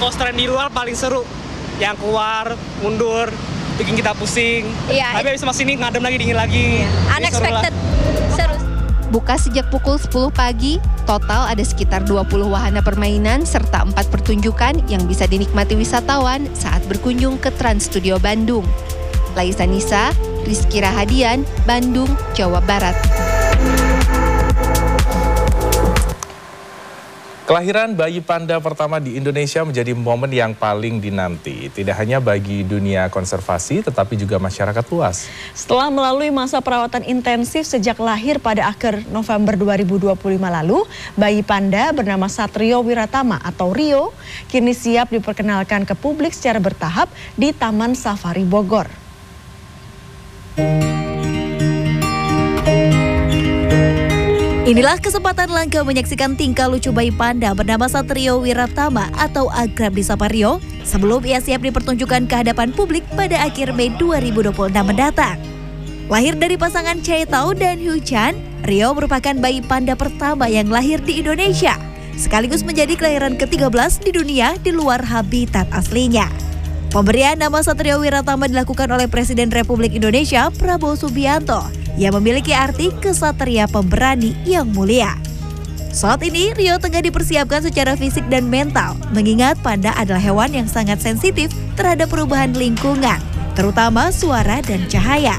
poster di luar paling seru. Yang keluar, mundur, bikin kita pusing. Iya. Tapi habis sini ngadem lagi, dingin lagi. Unexpected. Seru. Buka sejak pukul 10 pagi, total ada sekitar 20 wahana permainan serta 4 pertunjukan yang bisa dinikmati wisatawan saat berkunjung ke Trans Studio Bandung. Laisa Nisa, Rizky Rahadian, Bandung, Jawa Barat. Kelahiran bayi panda pertama di Indonesia menjadi momen yang paling dinanti. Tidak hanya bagi dunia konservasi, tetapi juga masyarakat luas. Setelah melalui masa perawatan intensif sejak lahir pada akhir November 2025 lalu, bayi panda bernama Satrio Wiratama atau Rio kini siap diperkenalkan ke publik secara bertahap di Taman Safari Bogor. Inilah kesempatan langka menyaksikan tingkah lucu bayi panda bernama Satrio Wiratama atau akrab disapa Rio sebelum ia siap dipertunjukkan ke hadapan publik pada akhir Mei 2026 mendatang. Lahir dari pasangan Chai Tao dan Hu Chan, Rio merupakan bayi panda pertama yang lahir di Indonesia, sekaligus menjadi kelahiran ke-13 di dunia di luar habitat aslinya. Pemberian nama Satrio Wiratama dilakukan oleh Presiden Republik Indonesia Prabowo Subianto yang memiliki arti kesatria pemberani yang mulia. Saat ini Rio tengah dipersiapkan secara fisik dan mental, mengingat panda adalah hewan yang sangat sensitif terhadap perubahan lingkungan, terutama suara dan cahaya.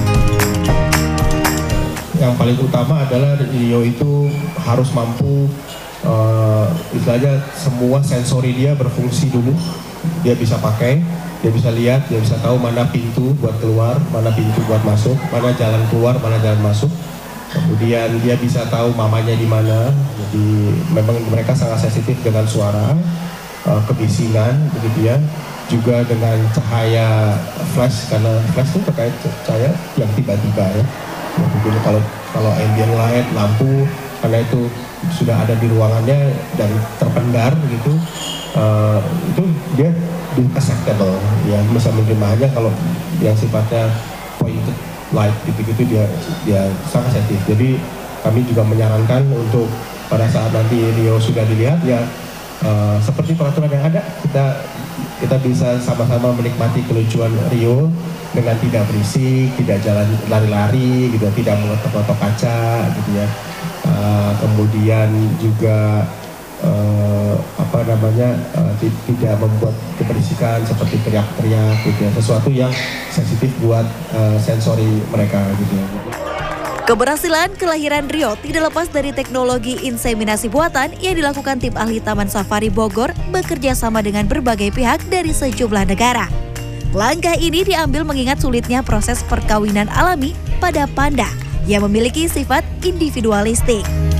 Yang paling utama adalah Rio itu harus mampu istilahnya semua sensori dia berfungsi dulu. Dia bisa pakai, dia bisa lihat, dia bisa tahu mana pintu buat keluar, mana pintu buat masuk, mana jalan keluar, mana jalan masuk. Kemudian dia bisa tahu mamanya di mana. Jadi memang mereka sangat sensitif dengan suara, kebisingan, begitu ya. Juga dengan cahaya flash, karena flash itu terkait cahaya yang tiba-tiba ya. Mungkin kalau ambient light, lampu, karena itu sudah ada di ruangannya dan terpendar gitu. Itu dia acceptable ya, bisa menerimanya. Kalau yang sifatnya pointed light gitu-gitu dia sangat sensitif. Jadi kami juga menyarankan untuk pada saat nanti Rio sudah dilihat ya seperti peraturan yang ada, kita bisa sama-sama menikmati kelucuan Rio dengan tidak berisik, tidak jalan lari-lari gitu, tidak mengetok-ngetok kaca gitu ya. Kemudian juga tidak membuat keberisikan seperti teriak-teriak gitu ya, sesuatu yang sensitif buat sensori mereka gitu ya. Keberhasilan kelahiran Rio tidak lepas dari teknologi inseminasi buatan yang dilakukan tim ahli Taman Safari Bogor bekerja sama dengan berbagai pihak dari sejumlah negara. Langkah ini diambil mengingat sulitnya proses perkawinan alami pada panda yang memiliki sifat individualistik.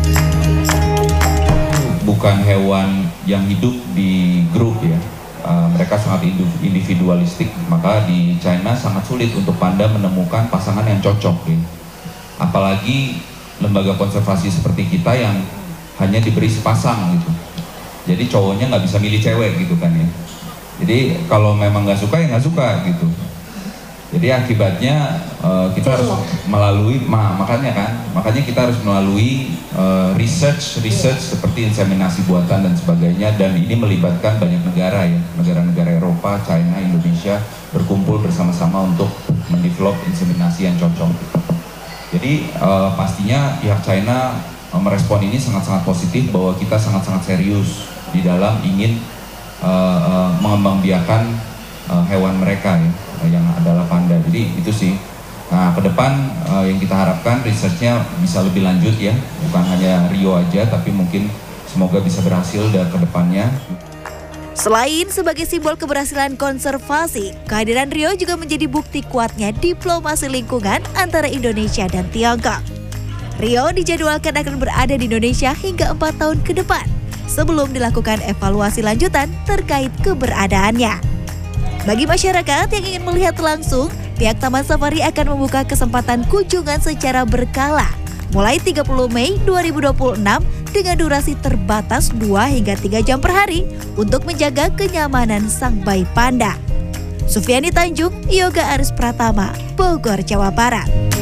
Bukan hewan yang hidup di grup ya, mereka sangat individualistik, maka di China sangat sulit untuk panda menemukan pasangan yang cocok ya. Apalagi lembaga konservasi seperti kita yang hanya diberi sepasang gitu, jadi cowoknya nggak bisa milih cewek gitu kan ya. Jadi kalau memang nggak suka ya nggak suka gitu. Jadi akibatnya kita harus melalui makanya kita harus melalui research seperti inseminasi buatan dan sebagainya, dan ini melibatkan banyak negara ya, negara-negara Eropa, China, Indonesia berkumpul bersama-sama untuk mendevelop inseminasi yang cocok. Jadi pastinya pihak China merespon ini sangat-sangat positif bahwa kita sangat-sangat serius di dalam ingin mengembangbiakan hewan mereka ya, yang adalah panda. Jadi itu sih. Nah, ke depan yang kita harapkan researchnya bisa lebih lanjut ya, bukan hanya Rio aja, tapi mungkin semoga bisa berhasil ke depannya. Selain sebagai simbol keberhasilan konservasi, kehadiran Rio juga menjadi bukti kuatnya diplomasi lingkungan antara Indonesia dan Tiongkok. Rio dijadwalkan akan berada di Indonesia hingga 4 tahun ke depan, sebelum dilakukan evaluasi lanjutan terkait keberadaannya. Bagi masyarakat yang ingin melihat langsung, pihak Taman Safari akan membuka kesempatan kunjungan secara berkala, mulai 30 Mei 2026 dengan durasi terbatas 2 hingga 3 jam per hari untuk menjaga kenyamanan sang bayi panda. Sufiani Tanjung, Yoga Aris Pratama, Bogor, Jawa Barat.